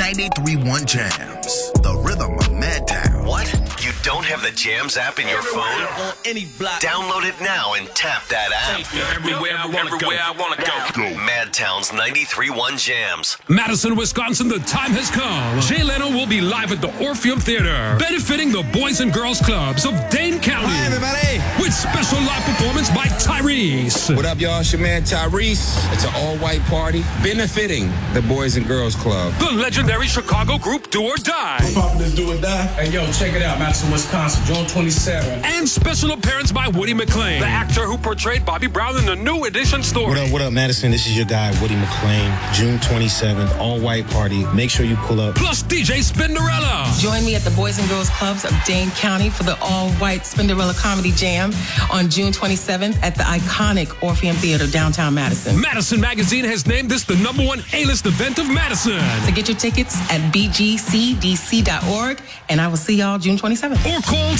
93.1 Jams, the rhythm of Madtown. What? You don't have the Jams app in your phone? On any block. Download it now and tap that app. Everywhere I want to go. Madtown's 93.1 Jams. Madison, Wisconsin, the time has come. Jay Leno will be live at the Orpheum Theater, benefiting the Boys and Girls Clubs of Dane County. Hi, everybody. With special live performance by Tyrese. What up, y'all? It's your man Tyrese. It's an all-white party benefiting the Boys and Girls Club. The legendary Chicago group Do or Die. This Do or Die. Hey, yo, check it out. Madison, Wisconsin, June 27th. And special appearance by Woody McClain, the actor who portrayed Bobby Brown in the New Edition story. What up, Madison? This is your guy, Woody McClain. June 27th, all-white party. Make sure you pull up. Plus DJ Spinderella. Join me at the Boys and Girls Clubs of Dane County for the all-white Spinderella Comedy Jam on June 27th at the iconic Orpheum Theater, downtown Madison. Madison Magazine has named this the #1 A-list event of Madison. To get your tickets at bgcdc.org, and I will see y'all June 27th. Or call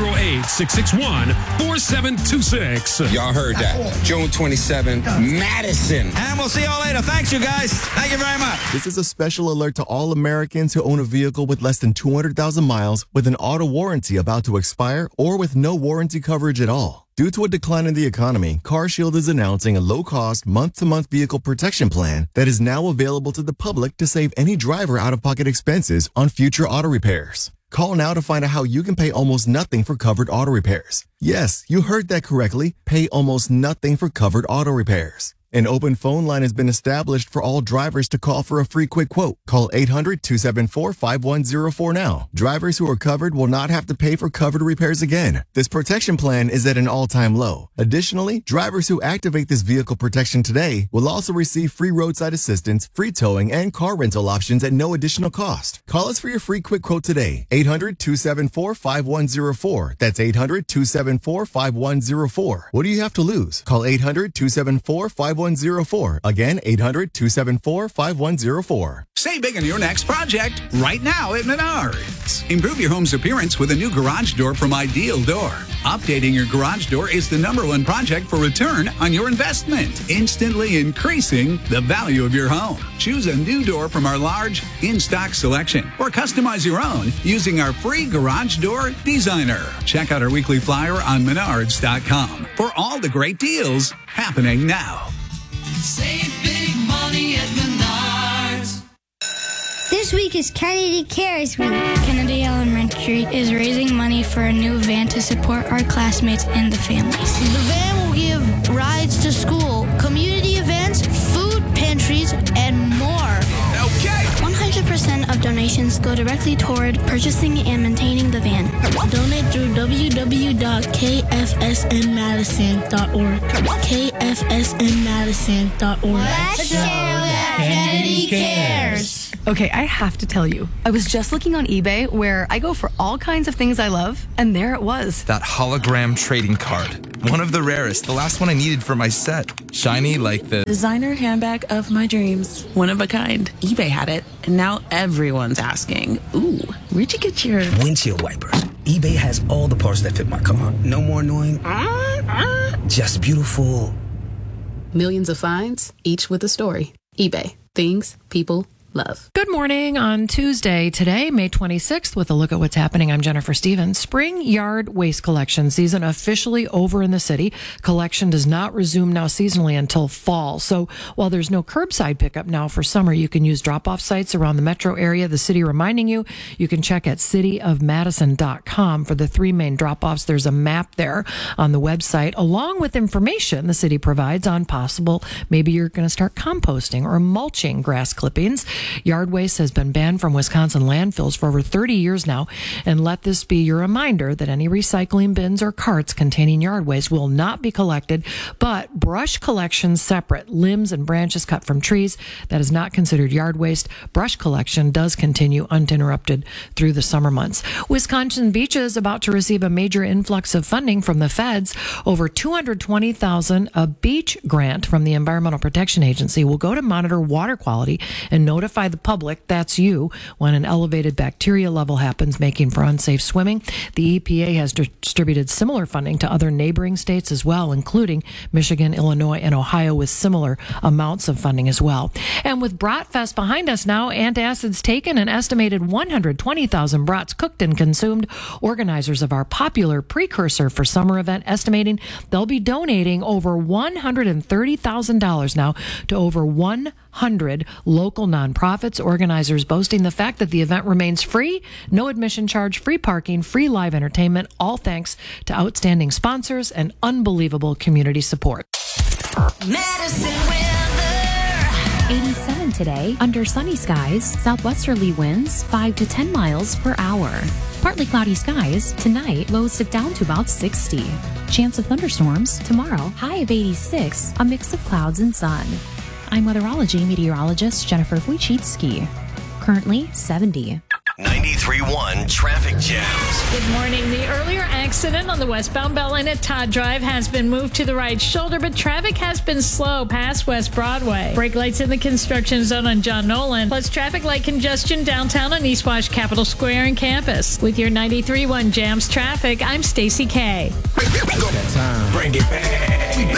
608-661-4726. Y'all heard that. June 27th, Madison. And we'll see y'all later. Thanks, you guys. Thank you very much. This is a special alert to all Americans who own a vehicle with less than 200,000 miles with an auto warranty about to expire or with no warranty coverage at all. Due to a decline in the economy, CarShield is announcing a low-cost, month-to-month vehicle protection plan that is now available to the public to save any driver out-of-pocket expenses on future auto repairs. Call now to find out how you can pay almost nothing for covered auto repairs. Yes, you heard that correctly. Pay almost nothing for covered auto repairs. An open phone line has been established for all drivers to call for a free quick quote. Call 800-274-5104 now. Drivers who are covered will not have to pay for covered repairs again. This protection plan is at an all-time low. Additionally, drivers who activate this vehicle protection today will also receive free roadside assistance, free towing, and car rental options at no additional cost. Call us for your free quick quote today. 800-274-5104. That's 800-274-5104. What do you have to lose? Call 800-274-5104. Again, 800-274-5104. Save big on your next project right now at Menards. Improve your home's appearance with a new garage door from Ideal Door. Updating your garage door is the #1 project for return on your investment, instantly increasing the value of your home. Choose a new door from our large in-stock selection or customize your own using our free garage door designer. Check out our weekly flyer on Menards.com for all the great deals happening now. Save big money at Menards. This week is Kennedy Cares Week. Kennedy Elementary is raising money for a new van to support our classmates and the families. The van will give rides to school, community events, food pantries, and more. Okay. 100% of donations go directly toward purchasing and maintaining the van. Donate through www.kfsnmadison.org. kfsnmadison.org. Let's show that Kennedy cares. Okay, I have to tell you, I was just looking on eBay where I go for all kinds of things I love, and there it was. That hologram trading card. One of the rarest, the last one I needed for my set. Shiny like the designer handbag of my dreams. One of a kind. eBay had it, and now everyone's asking, ooh, where'd you get your windshield wipers? eBay has all the parts that fit my car. No more annoying, just beautiful. Millions of finds, each with a story. eBay. Things people love. Good morning on Tuesday, today, May 26th, with a look at what's happening. I'm Jennifer Stevens. Spring yard waste collection season officially over in the city. Collection does not resume now seasonally until fall. So while there's no curbside pickup now for summer, you can use drop-off sites around the metro area. The city reminding you can check at cityofmadison.com for the 3 main drop-offs. There's a map there on the website, along with information the city provides on possible, maybe you're going to start composting or mulching grass clippings. Yard waste has been banned from Wisconsin landfills for over 30 years now, and let this be your reminder that any recycling bins or carts containing yard waste will not be collected, but brush collection separate. Limbs and branches cut from trees, that is not considered yard waste. Brush collection does continue uninterrupted through the summer months. Wisconsin Beach is about to receive a major influx of funding from the feds. Over $220,000, a beach grant from the Environmental Protection Agency will go to monitor water quality and notify notify the public, that's you, when an elevated bacteria level happens, making for unsafe swimming. The EPA has distributed similar funding to other neighboring states as well, including Michigan, Illinois, and Ohio, with similar amounts of funding as well. And with Bratfest behind us now, antacids taken, an estimated 120,000 brats cooked and consumed. Organizers of our popular precursor for summer event estimating they'll be donating over $130,000 now to over 100 local nonprofits. Organizers boasting the fact that the event remains free, no admission charge, free parking, free live entertainment, all thanks to outstanding sponsors and unbelievable community support. Medicine weather. 87 today, under sunny skies, southwesterly winds 5 to 10 miles per hour. Partly cloudy skies, tonight lows dip down to about 60. Chance of thunderstorms tomorrow, high of 86, a mix of clouds and sun. I'm weatherology meteorologist Jennifer Wojcicki. Currently 70. 93.1 traffic jams. Good morning. The earlier accident on the westbound Bell at Todd Drive has been moved to the right shoulder, but traffic has been slow past West Broadway. Brake lights in the construction zone on John Nolan, plus traffic light congestion downtown on East Wash Capitol Square and campus. With your 93.1 Jams traffic, I'm Stacy K. That time. Bring it back.